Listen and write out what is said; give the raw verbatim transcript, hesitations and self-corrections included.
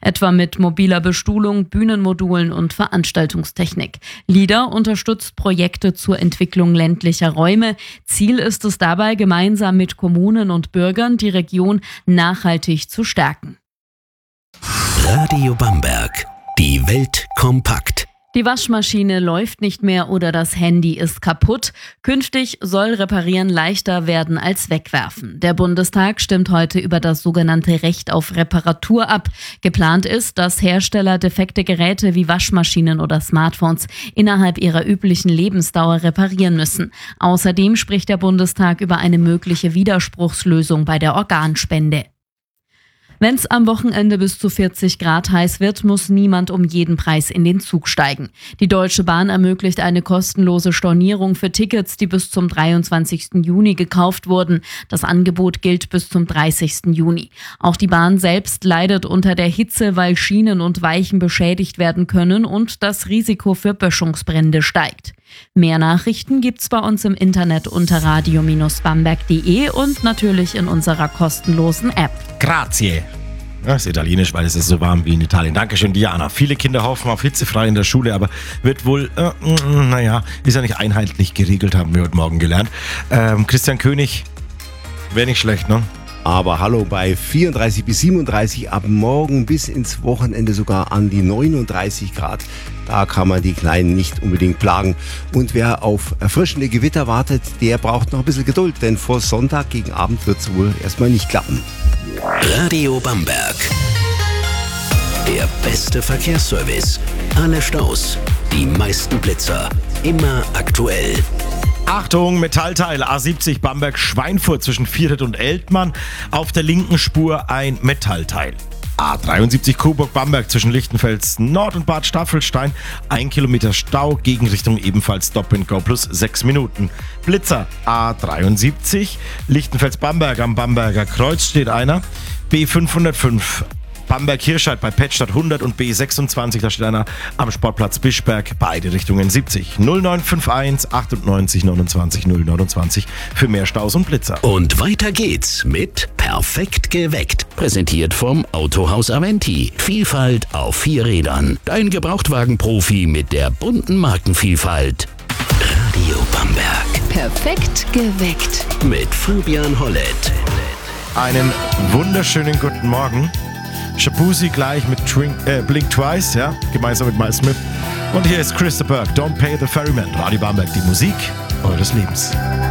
etwa mit mobiler Bestuhlung, Bühnenmodulen und Veranstaltungstechnik. LIDA unterstützt Projekte zur Entwicklung ländlicher Räume. Ziel ist es dabei, gemeinsam mit Kommunen und Bürgern die Region nachhaltig zu stärken. Radio Bamberg. Die Welt kompakt. Die Waschmaschine läuft nicht mehr oder das Handy ist kaputt. Künftig soll Reparieren leichter werden als Wegwerfen. Der Bundestag stimmt heute über das sogenannte Recht auf Reparatur ab. Geplant ist, dass Hersteller defekte Geräte wie Waschmaschinen oder Smartphones innerhalb ihrer üblichen Lebensdauer reparieren müssen. Außerdem spricht der Bundestag über eine mögliche Widerspruchslösung bei der Organspende. Wenn es am Wochenende bis zu vierzig Grad heiß wird, muss niemand um jeden Preis in den Zug steigen. Die Deutsche Bahn ermöglicht eine kostenlose Stornierung für Tickets, die bis zum dreiundzwanzigsten Juni gekauft wurden. Das Angebot gilt bis zum dreißigsten Juni. Auch die Bahn selbst leidet unter der Hitze, weil Schienen und Weichen beschädigt werden können und das Risiko für Böschungsbrände steigt. Mehr Nachrichten gibt's bei uns im Internet unter radio Bindestrich bamberg punkt de und natürlich in unserer kostenlosen App. Grazie. Das ist italienisch, weil es ist so warm wie in Italien. Dankeschön, Diana. Viele Kinder hoffen auf hitzefrei in der Schule, aber wird wohl, äh, naja, ist ja nicht einheitlich geregelt, haben wir heute Morgen gelernt. Ähm, Christian König, wäre nicht schlecht, ne? Aber hallo, bei vierunddreißig bis siebenunddreißig, ab morgen bis ins Wochenende sogar an die neununddreißig Grad. Da kann man die Kleinen nicht unbedingt plagen. Und wer auf erfrischende Gewitter wartet, der braucht noch ein bisschen Geduld, denn vor Sonntag gegen Abend wird es wohl erstmal nicht klappen. Radio Bamberg. Der beste Verkehrsservice. Alle Staus, die meisten Blitzer. Immer aktuell. Achtung, Metallteil A siebzig Bamberg-Schweinfurt zwischen Viertet und Eltmann. Auf der linken Spur ein Metallteil. A dreiundsiebzig Coburg-Bamberg zwischen Lichtenfels Nord und Bad Staffelstein. Ein Kilometer Stau, Gegenrichtung ebenfalls Stop and Go plus sechs Minuten. Blitzer A dreiundsiebzig Lichtenfels-Bamberg am Bamberger Kreuz steht einer. B fünfhundertfünf Bamberg-Hirscheid bei Pettstadt hundert und B sechsundzwanzig, da steht einer am Sportplatz Bischberg, beide Richtungen siebzig. null neun fünf eins achtundneunzig neunundzwanzig null neunundzwanzig für mehr Staus und Blitzer. Und weiter geht's mit Perfekt geweckt. Präsentiert vom Autohaus Aventi. Vielfalt auf vier Rädern. Dein Gebrauchtwagen-Profi mit der bunten Markenvielfalt. Radio Bamberg. Perfekt geweckt. Mit Fabian Hollett. Einen wunderschönen guten Morgen. Shabuzi gleich mit Twink, äh, Blink Twice, ja, gemeinsam mit Miles Smith. Und hier ist Chris de Burgh, Don't Pay the Ferryman. Radio Bamberg, die Musik eures Lebens.